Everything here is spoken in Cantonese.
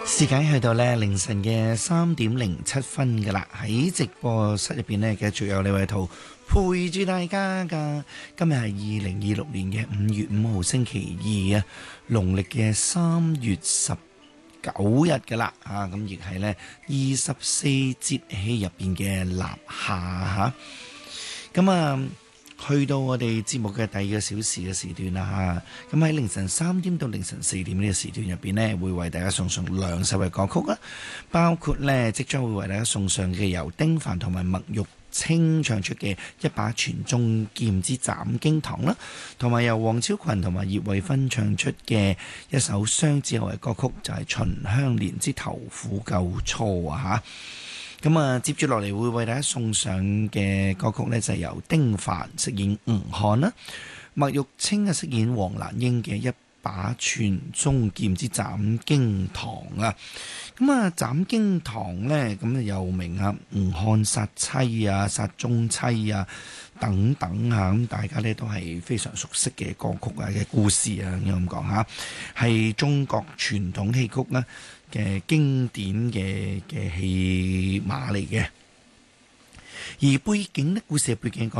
時間去到咧凌晨嘅3:07噶啦，喺直播室入邊呢，繼續有李偉圖陪住大家噶。今日係2026年嘅5月5號星期二啊，農曆嘅3月19日噶啦啊，咁亦係呢24節氣入邊嘅立夏吓，咁啊。去到我哋節目嘅第2個小時嘅時段啦嚇，咁喺凌晨3點到凌晨4點呢個時段入邊呢，會為大家送上2首嘅歌曲啦，包括呢即將會為大家送上嘅由丁凡同埋麥玉清唱出嘅一把傳中劍之斬經堂啦，同埋由黃超群同埋葉慧芬唱出嘅一首雙子喉嘅歌曲，就係、是、秦香蓮之投虎救錯啊嚇。咁啊，接住落嚟會為大家送上嘅歌曲呢，就係由丁凡飾演吳漢啦，麥玉清啊飾演黃蘭英嘅一把傳中劍之斬經堂啊。咁啊，斬經堂呢，咁啊又名啊吳漢殺妻啊、殺宗妻啊等等啊，咁大家呢都係非常熟悉嘅歌曲啊嘅故事啊，應該咁講嚇，係中國傳統戲曲啦嘅經典嘅戲碼嚟嘅，而背景呢，故事嘅背景講